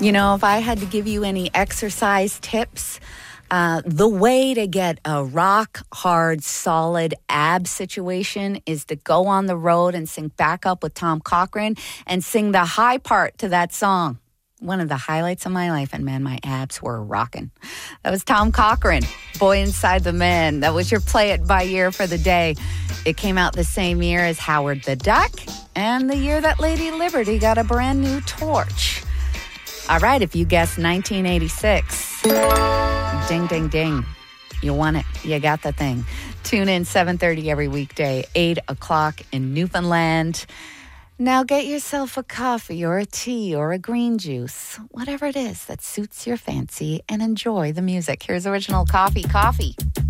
If I had to give you any exercise tips, the way to get a rock hard, solid ab situation is to go on the road and sing Back Up with Tom Cochrane and sing the high part to that song. One of the highlights of my life, and man, my abs were rocking. That was Tom Cochrane, Boy Inside the Man. That was your Play It by Year for the day. It came out the same year as Howard the Duck and the year that Lady Liberty got a brand new torch. All right, if you guessed 1986, ding, ding, ding. You won it. You got the thing. Tune in 7:30 every weekday, 8 o'clock in Newfoundland. Now get yourself a coffee or a tea or a green juice, whatever it is that suits your fancy, and enjoy the music. Here's Original Coffee.